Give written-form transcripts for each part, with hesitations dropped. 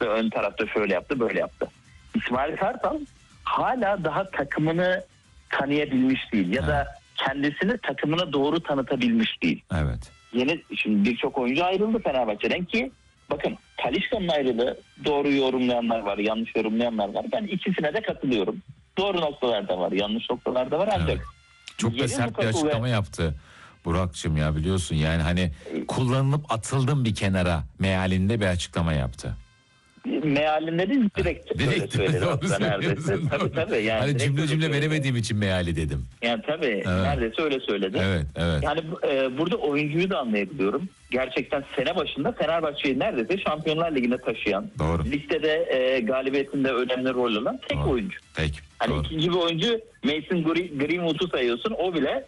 yaptı, ön tarafta şöyle yaptı, böyle yaptı. İsmail Kartal hala daha takımını tanıyabilmiş değil ya da kendisini takımına doğru tanıtabilmiş değil. Evet. Şimdi birçok oyuncu ayrıldı Fenerbahçe'den ki bakın Talisca'nın ayrılığı doğru yorumlayanlar var, yanlış yorumlayanlar var. Ben ikisine de katılıyorum. Doğru noktalar da var, yanlış noktalar da var ancak çok da sert bir açıklama yaptı Burak'cığım ya, biliyorsun yani hani kullanılıp atıldım bir kenara mealinde bir açıklama yaptı. Mealinde değil, direkt söyledi neredeyse. Tabii yani hani cümle veremediğim için meali dedim. Yani tabii neredeyse öyle söyledi. Evet. Yani burada oyuncuyu da anlayabiliyorum. Gerçekten sene başında Fenerbahçe'yi neredeyse Şampiyonlar Ligi'ne taşıyan, ligde de galibiyetinde önemli rol alan tek oyuncu. Peki. Hani ikinci bir oyuncu Mason Greenwood'u sayıyorsun, o bile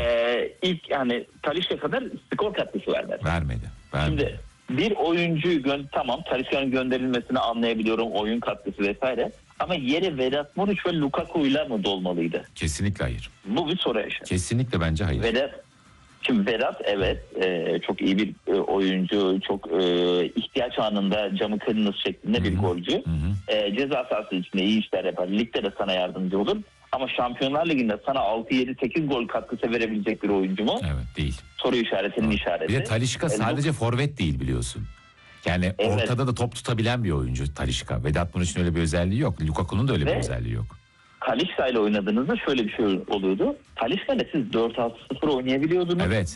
ilk yani Talisca kadar skor katkısı vermedi. Şimdi bir oyuncuyu tamam Talisca'nın gönderilmesini anlayabiliyorum, oyun katkısı vesaire. Ama yeri Vedat Muriç ve Lukaku'yla mı dolmalıydı? Kesinlikle hayır. Bu bir soru yaşa. Kesinlikle bence hayır. Şimdi Vedat çok iyi bir oyuncu, çok ihtiyaç anında camı kırınız şeklinde bir golcü. Ceza sahası içinde iyi işler yapar. Ligde de sana yardımcı olur. Ama Şampiyonlar Ligi'nde sana 6-7-8 gol katkısı verebilecek bir oyuncu mu? Evet, değil. Soru işaretinin işareti. Bir de Talisca sadece forvet değil biliyorsun. Yani ortada da top tutabilen bir oyuncu Talisca. Vedat Muriç'in öyle bir özelliği yok. Lukaku'nun da öyle bir özelliği yok. Talisca ile oynadığınızda şöyle bir şey oluyordu. Talisca ile siz 4-6-0 oynayabiliyordunuz. Evet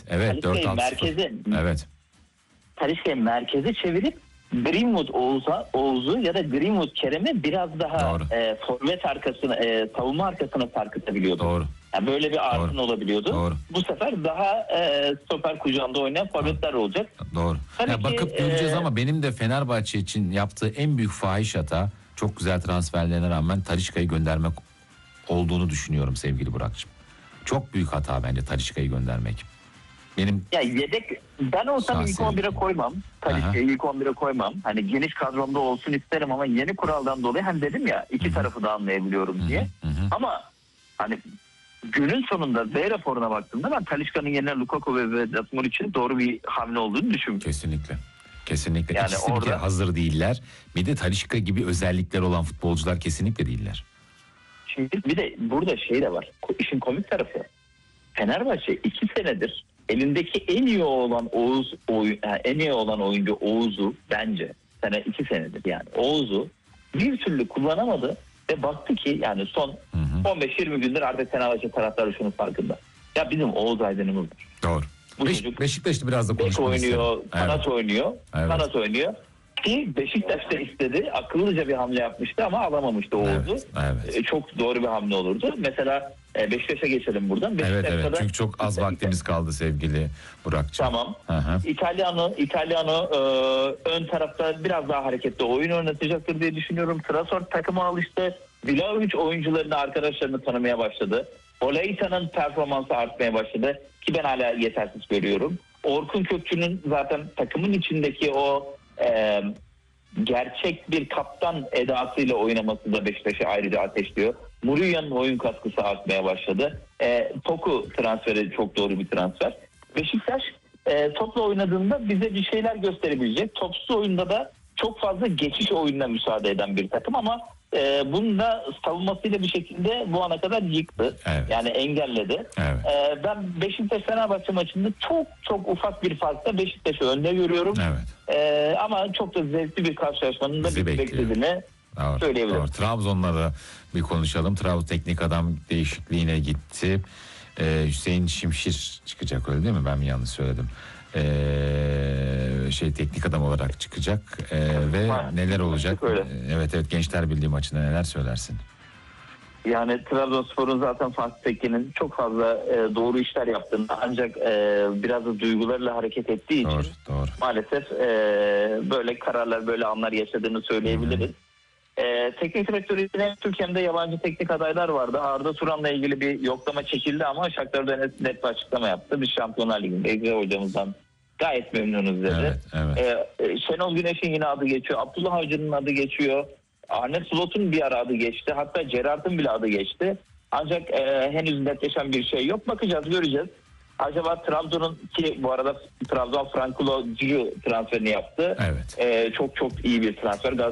4-6-0. Evet. Talisca'yı merkeze çevirip Greenwood Oğuz'u ya da Greenwood Kerem'i biraz daha forvet arkasına, savunma arkasına sarkıtabiliyordu. Doğru. Yani böyle bir artın olabiliyordu. Doğru. Bu sefer daha stoper kucağında oynayan forvetler olacak. Doğru. Bakıp göreceğiz ama benim de Fenerbahçe için yaptığı en büyük fahiş hata, çok güzel transferlerine rağmen Talisca'yı göndermek olduğunu düşünüyorum sevgili Burak'cığım. Çok büyük hata bence Talisca'yı göndermek. Yedek ben olsam ilk 11'e koymam. Talisca'yı ilk 11'e koymam. Hani geniş kadromda olsun isterim ama yeni kuraldan dolayı hani dedim ya iki tarafı da anlayabiliyorum diye. Ama hani günün sonunda Z raporuna baktığımda ben Talisca'nın yerine Lukaku ve Vedat Muriç'in doğru bir hamle olduğunu düşünüyorum. Kesinlikle. Yani İkisi bir kere hazır değiller. Bir de Talisca gibi özellikler olan futbolcular kesinlikle değiller. Şimdi bir de burada şey de var. İşin komik tarafı. Fenerbahçe 2 senedir elindeki en iyi olan oyuncu Oğuz'u bence 2 senedir yani Oğuz'u bir türlü kullanamadı ve baktı ki yani son 15-20 gündür artık Fenerbahçe taraftarı şunun farkında. Ya bizim Oğuz Aydın'ımız var. Doğru. Beşiktaş'ta biraz da konuşmak istedim. Kanat oynuyor. Ki Beşiktaş da istedi. Akıllıca bir hamle yapmıştı ama alamamıştı Oğuz'u. Evet. Çok doğru bir hamle olurdu. Mesela Beşiktaş'a geçelim buradan. Evet. Çünkü çok az vaktimiz kaldı sevgili Burak'cığım. Tamam. İtalyano ön tarafta biraz daha hareketli oyun oynatacaktır diye düşünüyorum. Trabzon takıma alıştı. Vlahovic oyuncularını, arkadaşlarını tanımaya başladı. Olaita'nın performansı artmaya başladı. Ki ben hala yetersiz görüyorum. Orkun Kökçü'nün zaten takımın içindeki o gerçek bir kaptan edasıyla oynaması da Beşiktaş'ı ayrıca ateşliyor. Mourinho'nun oyun katkısı artmaya başladı. Toku transferi çok doğru bir transfer. Beşiktaş topla oynadığında bize bir şeyler gösterebilecek. Topsuz oyunda da çok fazla geçiş oyununa müsaade eden bir takım ama bunu da savunmasıyla bir şekilde bu ana kadar yıktı. Yani engelledi. Ben Beşiktaş-Fenerbahçe maçında çok ufak bir farkla Beşiktaş'ı önde görüyorum. Ama çok da zevkli bir karşılaşmanın da bizi beklediğini söyleyebilirim. Doğru. Trabzon'la da bir konuşalım. Trabzon teknik adam değişikliğine gitti. Hüseyin Şimşir çıkacak, öyle değil mi? Ben mi yanlış söyledim? Teknik adam olarak çıkacak ve neler olacak? Evet Gençler Birliği maçında neler söylersin? Yani Trabzonspor'un zaten Fatih Tekin'in çok fazla doğru işler yaptığını ancak biraz da duygularla hareket ettiği için maalesef böyle kararlar, böyle anlar yaşadığını söyleyebiliriz. Teknik direktörü Türkiye'de yabancı teknik adaylar vardı. Arda Turan'la ilgili bir yoklama çekildi ama Shakhtar Donetsk net bir açıklama yaptı. Biz Şampiyonlar Ligi'nde hocamızdan gayet memnunuz dedi. Şenol Güneş'in yine adı geçiyor. Abdullah Avcı'nın adı geçiyor. Arne Slot'un bir ara adı geçti. Hatta Gerrard'ın bile adı geçti. Ancak henüz netleşen bir şey yok. Bakacağız, göreceğiz. Acaba Trabzon'un, ki bu arada Trabzon Frankulo Ciu transferini yaptı. Çok iyi bir transfer.